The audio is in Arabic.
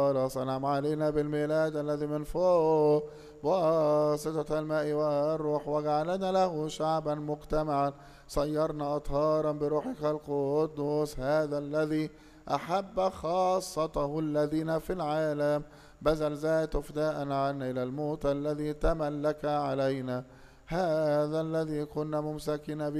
صنع علينا بالميلاد الذي من فوق بواسطة الماء والروح، وجعلنا له شعبا مجتمعا، صيرنا أطهارا بروحك القدوس، هذا الذي أحب خاصته الذين في العالم، بذل ذاته فداء عنا إلى الموت الذي تملك علينا، هذا الذي كنا ممسكين به